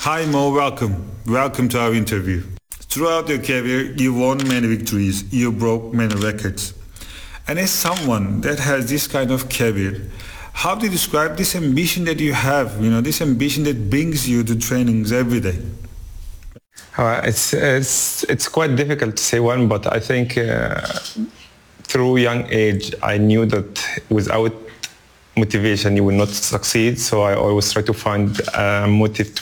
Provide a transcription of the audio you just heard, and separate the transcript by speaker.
Speaker 1: Hi Mo, welcome. Welcome to our interview. Throughout your career, you won many victories, you broke many records. And as someone that has this kind of career, how do you describe this ambition that you have, this ambition that brings you to trainings every day?
Speaker 2: It's quite difficult to say one, but I think through young age, I knew that without motivation, you will not succeed. So I always try to find motive